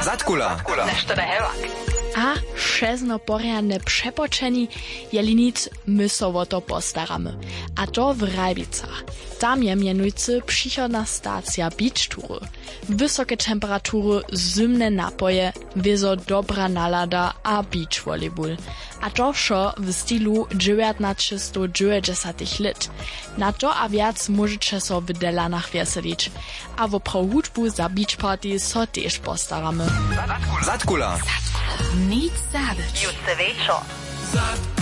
Zatkula. Nešto da hevak. A šezno porjane przepoczeni, jeli nic my so o to postaramy. A to w Rajbicach. Tam je mianujcy przychodna stacja beach tury. Wysokie temperatury, zimne napoje, wiezo dobra nalada a beach volleyball. A to szo w stylu 1990 lat. Na to a wiac możecie so w Delanach weselić. A w hudbu za beach party so też postaramy. Zatkula. Nic zabić. Jutro wieczor.